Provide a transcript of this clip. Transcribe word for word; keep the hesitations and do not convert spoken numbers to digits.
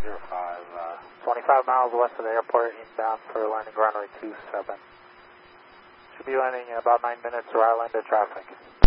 zero five. Uh, twenty-five miles west of the airport, inbound for landing runway two seven. Should be landing in about nine minutes or island of traffic.